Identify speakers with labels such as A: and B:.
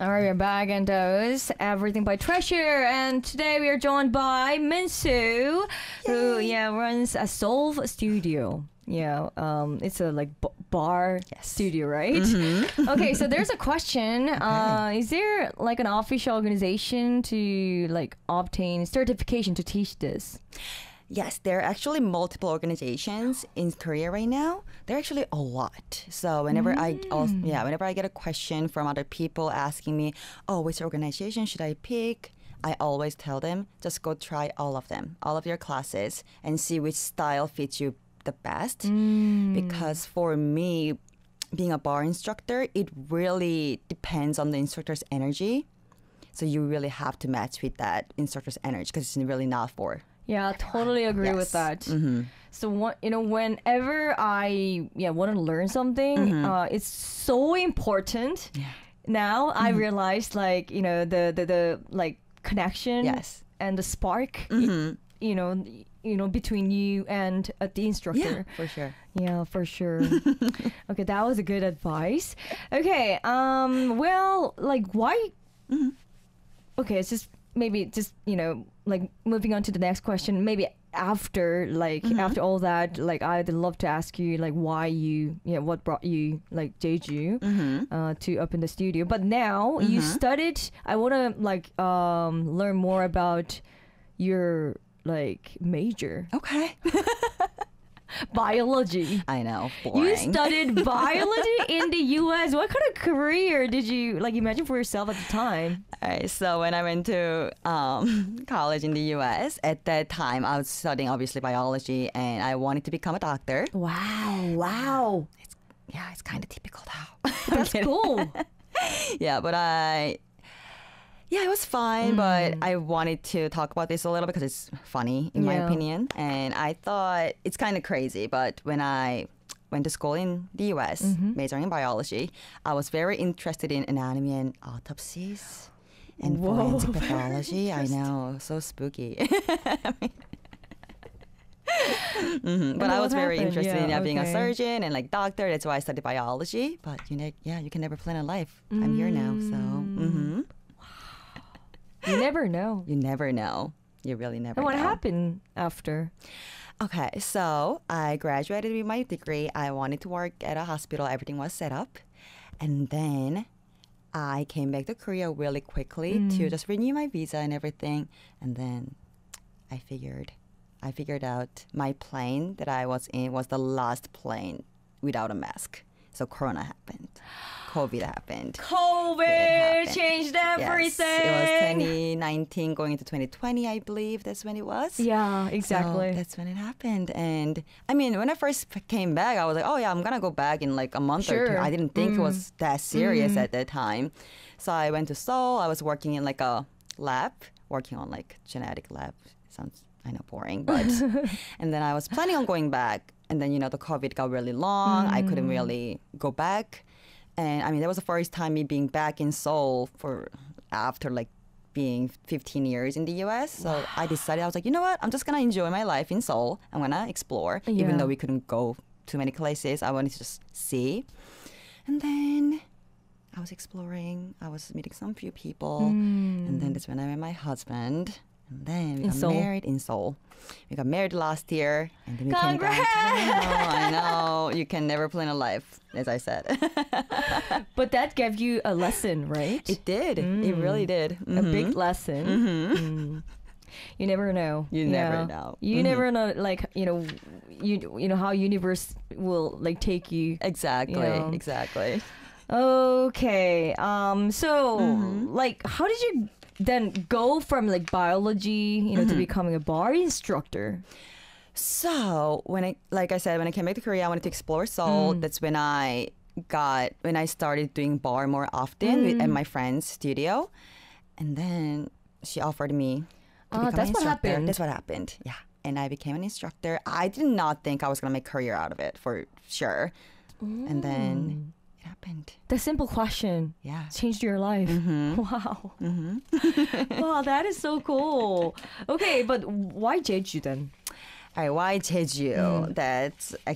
A: All right, we're back and those Everything by Treasure, and today we are joined by Minsu, who runs a Soul Studio. It's a bar studio, right? Okay, so there's a question. Is there like an official organization to obtain certification to teach this?
B: Yes, there are actually multiple organizations in Korea right now. There are actually a lot. So whenever whenever I get a question from other people asking me, oh, which organization should I pick? I always tell them, just go try all of them, all of your classes, and see which style fits you the best. Because for me, being a bar instructor, it really depends on the instructor's energy. So you really have to match with that instructor's energy because it's really not for
A: Yeah, I totally agree with that. So whenever I want to learn something, it's so important. Now I realize the connection and the spark between you and the instructor.
B: For sure.
A: Yeah, for sure. Okay, that was a good advice. Okay, why? Okay, it's just maybe moving on to the next question. Maybe after after all that, I'd love to ask you why what brought you Jeju to open the studio. But now you studied. I want to learn more about your major.
B: Okay.
A: Biology.
B: I know. Boring.
A: You studied biology in the U.S. What kind of career did you imagine for yourself at the time?
B: All right, so when I went to college in the U.S., at that time I was studying obviously biology, and I wanted to become a doctor.
A: Wow.
B: It's kind of typical now.
A: That's cool.
B: Yeah, but it was fine, but I wanted to talk about this a little because it's funny, in my opinion. And I thought it's kind of crazy, but when I went to school in the US, majoring in biology, I was very interested in anatomy and autopsies and forensic pathology. I know, so spooky. But I was very interested in being a surgeon and doctor. That's why I studied biology. But you can never plan a life. I'm here now, so.
A: You never know.
B: You never know. You really never know.
A: And what happened after?
B: Okay, so I graduated with my degree. I wanted to work at a hospital. Everything was set up. And then I came back to Korea really quickly to just renew my visa and everything. And then I figured out my plane that I was in was the last plane without a mask. So Corona happened. COVID happened.
A: COVID changed everything.
B: Yes, it was 2019 going into 2020, I believe. That's when it was.
A: Yeah, exactly.
B: So that's when it happened. And I mean, when I first came back, I was like, oh yeah, I'm going to go back in a month or two. I didn't think it was that serious at that time. So I went to Seoul. I was working in a lab, working on genetic lab. Sounds, I know, boring, but and then I was planning on going back. And then, the COVID got really long. I couldn't really go back. And I mean, that was the first time me being back in Seoul after being 15 years in the US. So I decided, I was like, you know what? I'm just going to enjoy my life in Seoul. I'm going to explore. Even though we couldn't go too many places, I wanted to just see. And then I was exploring. I was meeting some few people. And then that's when I met my husband. And then we got married in Seoul. We got married last year. And then we came back. I know. You can never plan a life, as I said.
A: But that gave you a lesson, right?
B: It did. It really did.
A: A big lesson. You never know.
B: You never know.
A: You never know, you know how universe will take you.
B: Exactly. Exactly.
A: Okay. So how did you then go from biology, to becoming a bar instructor?
B: So when I said, when I came back to Korea, I wanted to explore Seoul. That's when I started doing bar more often at my friend's studio, and then she offered me to become an instructor. That's what happened. Yeah, and I became an instructor. I did not think I was gonna make a career out of it for sure, and then it happened.
A: The simple question, changed your life. Wow. Wow, that is so cool. Okay, but why Jeju then?
B: All right, why Jeju? That's